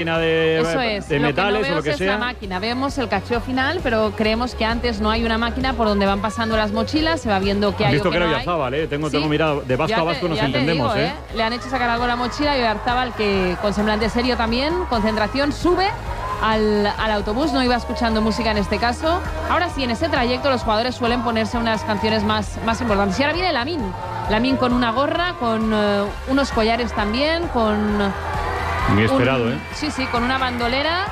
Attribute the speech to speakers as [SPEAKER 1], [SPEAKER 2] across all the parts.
[SPEAKER 1] de metales o lo que sea.
[SPEAKER 2] Es la máquina, vemos el cacheo final, pero creemos que antes no hay una máquina por donde van pasando las mochilas, se va viendo qué hay o qué no hay.
[SPEAKER 1] Visto que era Oyarzábal, tengo mirado, de vasco a vasco nos entendemos.
[SPEAKER 2] Le han hecho sacar algo a la mochila y Oyarzábal, que con semblante serio también, concentración, sube al autobús, no iba escuchando música en este caso. Ahora sí, en ese trayecto los jugadores suelen ponerse unas canciones más importantes. Y ahora viene Lamine con una gorra, con unos collares también, con...
[SPEAKER 1] Muy esperado,
[SPEAKER 2] Sí, con una bandolera.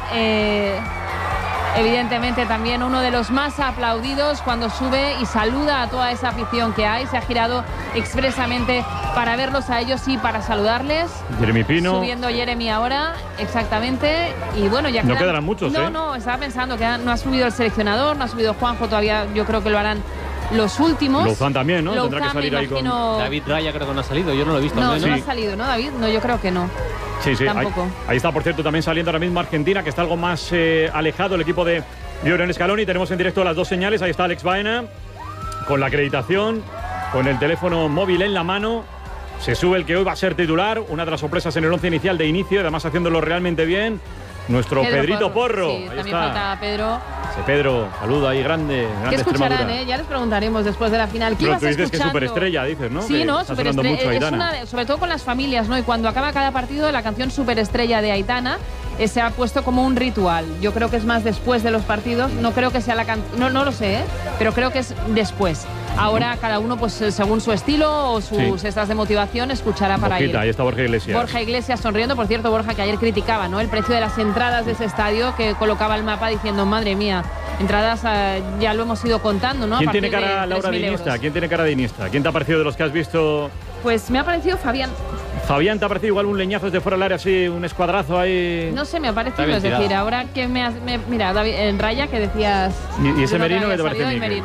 [SPEAKER 2] Evidentemente también uno de los más aplaudidos cuando sube y saluda a toda esa afición que hay. Se ha girado expresamente para verlos a ellos y para saludarles.
[SPEAKER 1] Jeremy Pino.
[SPEAKER 2] Subiendo Jeremy ahora, exactamente. Y bueno, ya
[SPEAKER 1] no quedarán muchos,
[SPEAKER 2] No, estaba pensando que no ha subido el seleccionador, no ha subido Juanjo todavía. Yo creo que lo harán los últimos.
[SPEAKER 1] Louzán también, ¿no? Tendrá que salir ahí con...
[SPEAKER 3] David Raya creo que no ha salido, yo no lo he visto.
[SPEAKER 2] No ha salido, ¿no, David? No, yo creo que no.
[SPEAKER 1] Sí, ahí está, por cierto, también saliendo ahora mismo Argentina, que está algo más alejado el equipo de Lionel Scaloni. Tenemos en directo las dos señales. Ahí está Alex Baena con la acreditación, con el teléfono móvil en la mano. Se sube el que hoy va a ser titular, una de las sorpresas en el 11 inicial de inicio, además haciéndolo realmente bien. Nuestro Pedrito Porro.
[SPEAKER 2] Sí,
[SPEAKER 1] ahí
[SPEAKER 2] también
[SPEAKER 1] está.
[SPEAKER 2] falta Pedro.
[SPEAKER 1] Ese Pedro, saludo ahí, grande
[SPEAKER 2] ¿Qué escucharán, Ya les preguntaremos después de la final. ¿Qué ibas
[SPEAKER 1] dices
[SPEAKER 2] escuchando?
[SPEAKER 1] Que superestrella, dices, ¿no?
[SPEAKER 2] Sí,
[SPEAKER 1] que
[SPEAKER 2] superestrella. Es una sobre todo con las familias, ¿no? Y cuando acaba cada partido, la canción Superestrella de Aitana se ha puesto como un ritual. Yo creo que es más después de los partidos. No creo que sea la canción. No lo sé, pero creo que es después. Ahora cada uno, pues según su estilo o sus estas de motivación, escuchará para ir.
[SPEAKER 1] Ahí está Borja Iglesias.
[SPEAKER 2] Borja Iglesias sonriendo. Por cierto, Borja, que ayer criticaba, ¿no?, el precio de las entradas de ese estadio, que colocaba el mapa diciendo, madre mía, entradas ya lo hemos ido contando, ¿no?
[SPEAKER 1] ¿Quién tiene cara, Laura, de Iniesta? ¿Quién tiene cara de Iniesta? ¿Quién te ha parecido de los que has visto?
[SPEAKER 2] Pues me ha parecido Fabián.
[SPEAKER 1] Fabián, ¿te ha parecido igual un leñazo desde fuera del área, así, un escuadrazo ahí?
[SPEAKER 2] No sé, me ha parecido, es decir, ahora que mira, David, en Raya, que decías...
[SPEAKER 1] ¿Y ese Merino qué te parece,
[SPEAKER 2] Miquel?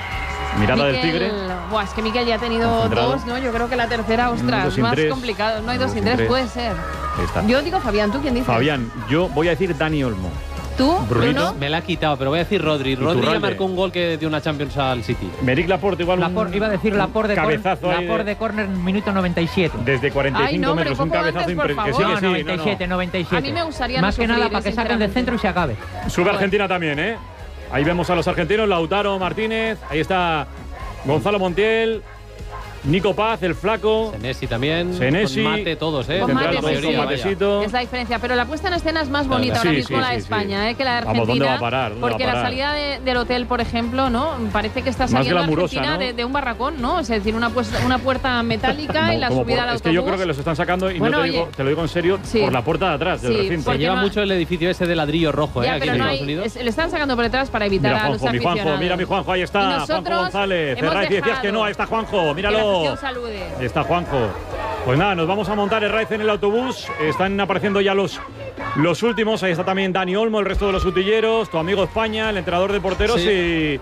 [SPEAKER 1] Mirada del Tigre.
[SPEAKER 2] Buah, es que Miquel ya ha tenido dos, ¿no? Yo creo que la tercera, ostras, más complicado. No hay 2 sin 3, puede ser.
[SPEAKER 1] Ahí está.
[SPEAKER 2] Yo digo Fabián, ¿tú quién dices?
[SPEAKER 1] Fabián, yo voy a decir Dani Olmo.
[SPEAKER 2] ¿Tú,
[SPEAKER 3] Bruno? Me la ha quitado, pero voy a decir Rodri. Rodri ya marcó un gol que dio una Champions al City.
[SPEAKER 1] Meric Laporte igual
[SPEAKER 4] iba a decir Laporte de córner, minuto 97.
[SPEAKER 1] Desde 45 metros, un cabezazo
[SPEAKER 4] impresionante. 97.
[SPEAKER 2] A mí me gustaría
[SPEAKER 4] más que nada para que saquen del centro y se acabe.
[SPEAKER 1] Sube Argentina también, Ahí vemos a los argentinos, Lautaro Martínez, ahí está Gonzalo Montiel, Nico Paz, el flaco.
[SPEAKER 3] Senesi también.
[SPEAKER 1] Senesi.
[SPEAKER 3] Con Mate todos,
[SPEAKER 2] Con Mate,
[SPEAKER 1] Matecito.
[SPEAKER 2] Es la diferencia. Pero la puesta en escena es más bonita ahora mismo la de España, que la de Argentina.
[SPEAKER 1] Vamos, ¿dónde va a parar?
[SPEAKER 2] Porque la salida del hotel, por ejemplo, ¿no? Parece que está saliendo Argentina, ¿no?, de un barracón, ¿no? Es decir, una puerta metálica y la subida al autobús.
[SPEAKER 1] Es que yo creo que los están sacando, y no te lo digo en serio, por la puerta de atrás del recinto.
[SPEAKER 3] Se lleva mucho el edificio ese de ladrillo rojo, aquí en Estados Unidos.
[SPEAKER 2] Le están sacando por detrás para evitar a los aficionados.
[SPEAKER 1] Mira mi Juanjo, ahí está. Juanjo González. Ferraiz, decías que no, ahí está Juanjo, míralo. Ahí está Juanjo. Pues nada, nos vamos a montar Herraiz en el autobús. Están apareciendo ya los últimos. Ahí está también Dani Olmo, el resto de los utilleros, tu amigo España, el entrenador de porteros y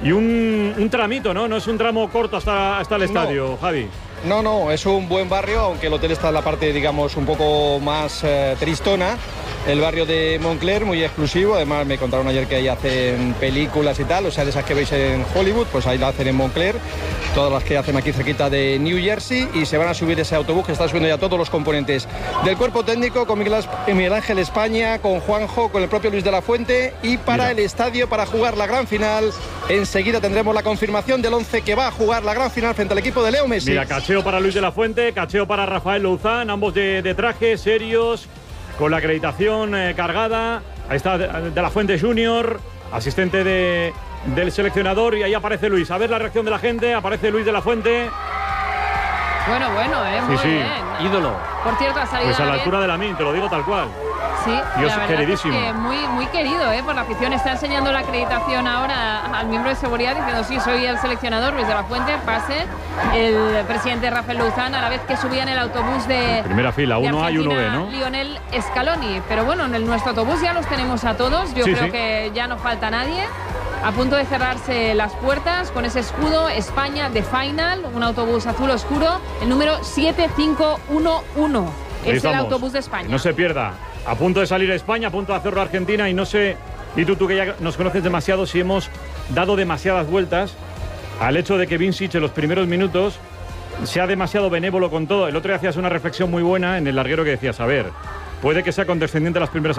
[SPEAKER 1] un tramito, ¿no? No es un tramo corto hasta el estadio, Javi.
[SPEAKER 5] No, es un buen barrio, aunque el hotel está en la parte, digamos, un poco más tristona. El barrio de Montclair, muy exclusivo. Además, me contaron ayer que ahí hacen películas y tal, o sea, de esas que veis en Hollywood, pues ahí la hacen en Montclair. Todas las que hacen aquí cerquita de New Jersey, y se van a subir ese autobús que está subiendo ya todos los componentes del cuerpo técnico, con Miguel Ángel España, con Juanjo, con el propio Luis de la Fuente, y para el estadio para jugar la gran final. Enseguida tendremos la confirmación del 11 que va a jugar la gran final frente al equipo de Leo Messi.
[SPEAKER 1] Mira, cacheo para Luis de la Fuente, cacheo para Rafael Louzán, ambos de traje, serios, con la acreditación cargada. Ahí está de la Fuente Junior, asistente del seleccionador, y ahí aparece Luis. A ver la reacción de la gente. Aparece Luis de la Fuente.
[SPEAKER 2] Bueno, muy bien.
[SPEAKER 3] Ídolo.
[SPEAKER 2] Por cierto, ha salido
[SPEAKER 1] pues a la altura de Lamine, te lo digo tal cual.
[SPEAKER 2] Sí,
[SPEAKER 1] Dios,
[SPEAKER 2] la verdad
[SPEAKER 1] queridísimo.
[SPEAKER 2] Es que muy querido, por la afición. Está enseñando la acreditación ahora al miembro de seguridad diciendo, sí, soy el seleccionador, Luis de la Fuente, pase. El presidente Rafael Louzán, a la vez que subía en el autobús de
[SPEAKER 1] primera fila, uno A y uno B, ¿no?
[SPEAKER 2] Lionel Scaloni. Pero bueno, en nuestro autobús ya los tenemos a todos. Yo creo que ya no falta nadie. A punto de cerrarse las puertas con ese escudo España de Final, un autobús azul oscuro, el número 7511. Es el autobús de España.
[SPEAKER 1] No se pierda. A punto de salir a España, a punto de hacerlo a Argentina, y no sé, y tú que ya nos conoces demasiado, si hemos dado demasiadas vueltas al hecho de que Vincic en los primeros minutos sea demasiado benévolo con todo. El otro día hacías una reflexión muy buena en el larguero que decías, a ver, puede que sea condescendiente las primeras